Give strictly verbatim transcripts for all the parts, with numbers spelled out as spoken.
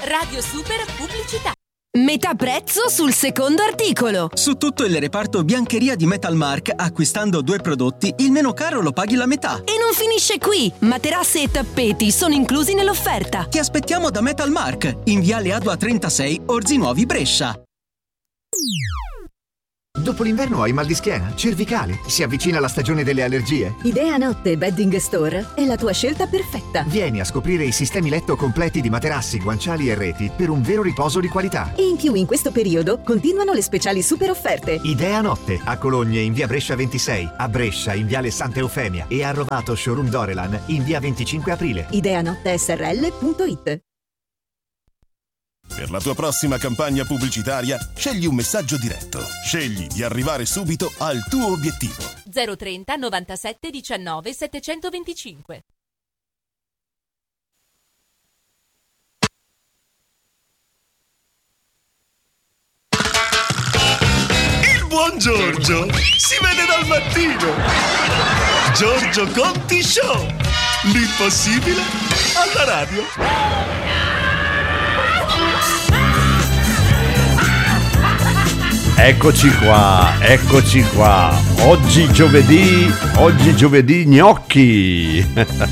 Radio Super Pubblicità. Metà prezzo sul secondo articolo. Su tutto il reparto biancheria di Metalmark, acquistando due prodotti, il meno caro lo paghi la metà. E non finisce qui. Materasse e tappeti sono inclusi nell'offerta. Ti aspettiamo da Metalmark, in viale Adua trentasei, Orzi Nuovi, Brescia. Dopo l'inverno hai mal di schiena, cervicale, si avvicina la stagione delle allergie? Idea Notte Bedding Store è la tua scelta perfetta. Vieni a scoprire i sistemi letto completi di materassi, guanciali e reti per un vero riposo di qualità. E in più in questo periodo continuano le speciali super offerte. Idea Notte, a Cologne in via Brescia ventisei, a Brescia in viale Santa Eufemia e a Rovato Showroom Dorelan in via venticinque aprile. Ideanotte S R L punto it. Per la tua prossima campagna pubblicitaria, scegli un messaggio diretto. Scegli di arrivare subito al tuo obiettivo. zero trenta novantasette diciannove settecentoventicinque. Il buon Giorgio si vede dal mattino. Giorgio Conti Show. L'impossibile alla radio. Eccoci qua, eccoci qua. Oggi giovedì, oggi giovedì gnocchi.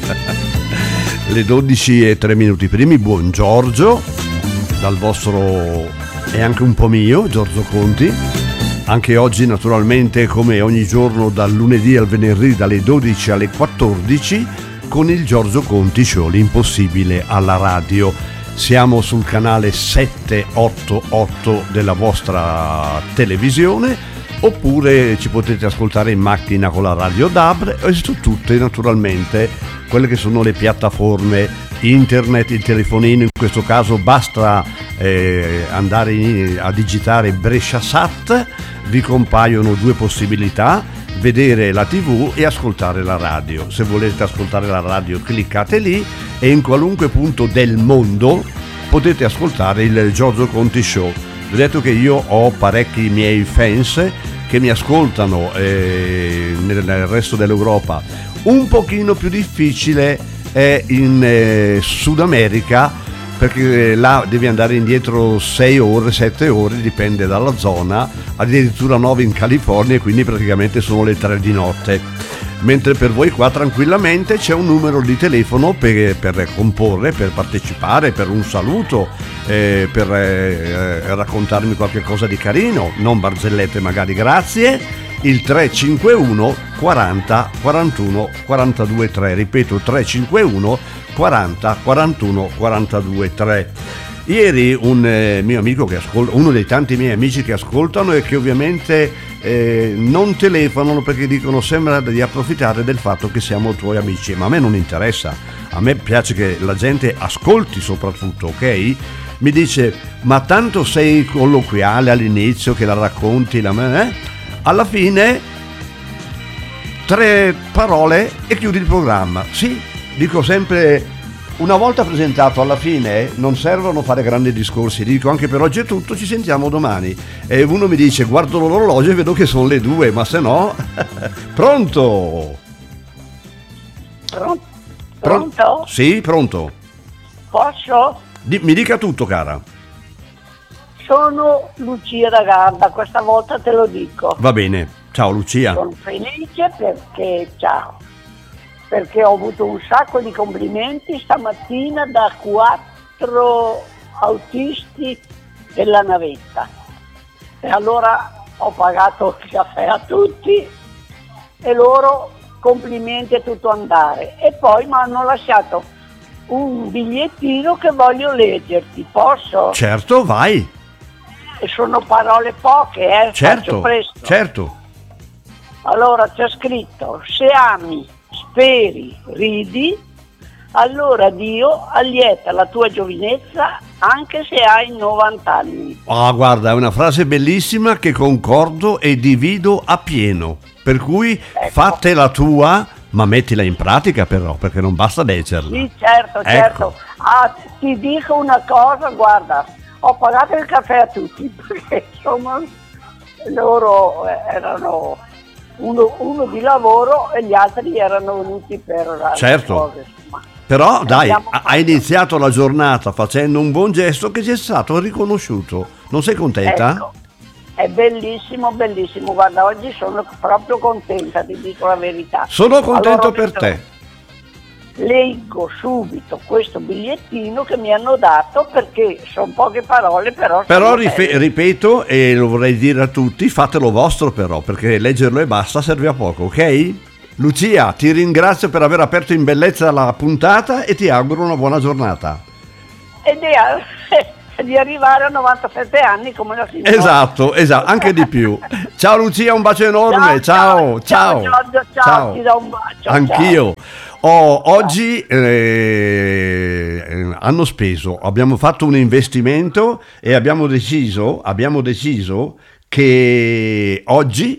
Le dodici e tre minuti primi, buon Giorgio, dal vostro e anche un po' mio, Giorgio Conti. Anche oggi naturalmente, come ogni giorno, dal lunedì al venerdì, dalle dodici alle quattordici, con il Giorgio Conti Show, l'impossibile alla radio. Siamo sul canale settecentottantotto della vostra televisione, oppure ci potete ascoltare in macchina con la radio D A B e su tutte naturalmente quelle che sono le piattaforme internet, il telefonino. In questo caso basta eh, andare in, a digitare Brescia Sat, vi compaiono due possibilità: vedere la tivù e ascoltare la radio. Se volete ascoltare la radio cliccate lì e in qualunque punto del mondo potete ascoltare il Giorgio Conti Show. Vedete che io ho parecchi miei fans che mi ascoltano eh, nel resto dell'Europa. Un pochino più difficile è in eh, Sud America, perché là devi andare indietro sei ore, sette ore, dipende dalla zona, addirittura nove in California, e quindi praticamente sono le tre di notte. Mentre per voi qua tranquillamente c'è un numero di telefono per, per comporre, per partecipare, per un saluto, eh, per eh, raccontarmi qualche cosa di carino, non barzellette magari, grazie. Il tre cinque uno quaranta quarantuno quarantadue tre, ripeto tre cinque uno quaranta quarantuno quarantadue tre. Ieri un eh, mio amico che ascolta, uno dei tanti miei amici che ascoltano e che ovviamente eh, non telefonano perché dicono sembra di approfittare del fatto che siamo tuoi amici, ma a me non interessa, a me piace che la gente ascolti soprattutto, ok? Mi dice, ma tanto sei colloquiale all'inizio che la racconti, la eh? Alla fine tre parole e chiudi il programma. Sì, dico sempre, una volta presentato, alla fine non servono fare grandi discorsi, dico anche per oggi è tutto, ci sentiamo domani. E uno mi dice, guardo l'orologio e vedo che sono le due, ma se no... Pronto? Pronto? Pronto? Sì, pronto. Posso? Di- mi dica tutto, cara. Sono Lucia da Garda, questa volta te lo dico. Va bene, ciao Lucia. Sono felice perché, ciao, perché ho avuto un sacco di complimenti stamattina da quattro autisti della navetta. E allora ho pagato il caffè a tutti e loro complimenti a tutto andare. E poi mi hanno lasciato un bigliettino che voglio leggerti, posso? Certo, vai. E sono parole poche, eh? Certo, Faccio presto. certo. Allora c'è scritto, se ami, speri, ridi, allora Dio allieta la tua giovinezza anche se hai novanta anni. Ah, guarda, è una frase bellissima che concordo e divido appieno. Per cui Ecco. fate la tua, ma mettila in pratica però, perché non basta leggerla. Sì, certo, Ecco. certo. Ah, ti dico una cosa, guarda, ho pagato il caffè a tutti perché insomma loro erano uno, uno di lavoro e gli altri erano venuti per altre Certo. cose, insomma. Però dai, Abbiamo ha- fatto- hai iniziato la giornata facendo un buon gesto che ti è stato riconosciuto. Non sei contenta? Ecco, è bellissimo, bellissimo. Guarda, oggi sono proprio contenta, ti dico la verità. Sono contento Allora, ho per detto, te. Leggo subito questo bigliettino che mi hanno dato, perché sono poche parole, però... Però sono rife- belle. ripeto, e lo vorrei dire a tutti, fatelo vostro però, perché leggerlo e basta serve a poco, ok? Lucia, ti ringrazio per aver aperto in bellezza la puntata e ti auguro una buona giornata. Ed è di arrivare a novantasette anni come la signora. Esatto, esatto, anche di più. Ciao Lucia, un bacio enorme, ciao, ciao. Ciao Giorgio, ciao, ti do un bacio. Anch'io. Oh, oggi eh, eh, hanno speso, abbiamo fatto un investimento e abbiamo deciso, abbiamo deciso che oggi